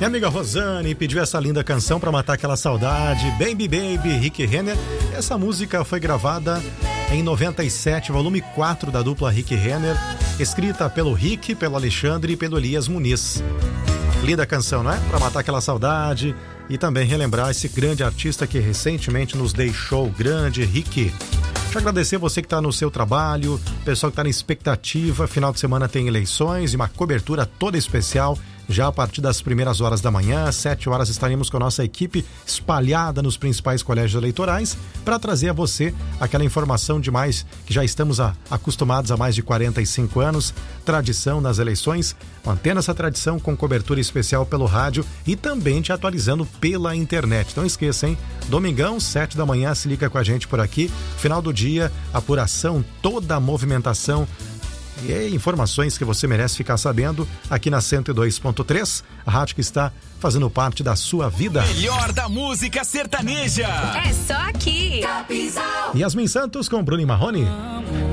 Minha amiga Rosane pediu essa linda canção para matar aquela saudade. Baby Baby, Rick Renner. Essa música foi gravada em 97, volume 4 da dupla Rick Renner, escrita pelo Rick, pelo Alexandre e pelo Elias Muniz. Linda canção, não é? Para matar aquela saudade e também relembrar esse grande artista que recentemente nos deixou, grande Rick. Deixa eu agradecer você que está no seu trabalho, pessoal que está na expectativa. Final de semana tem eleições e uma cobertura toda especial. Já a partir das primeiras horas da manhã, 7 horas, estaremos com a nossa equipe espalhada nos principais colégios eleitorais para trazer a você aquela informação demais que já estamos acostumados há mais de 45 anos, tradição nas eleições, mantendo essa tradição com cobertura especial pelo rádio e também te atualizando pela internet. Não esqueça, hein? Domingão, 7 da manhã, se liga com a gente por aqui. Final do dia, apuração, toda a movimentação e informações que você merece ficar sabendo aqui na 102.3, a rádio que está fazendo parte da sua vida. Melhor da música sertaneja. É só aqui. Capizal. Yasmin Santos com Bruno e Marrone.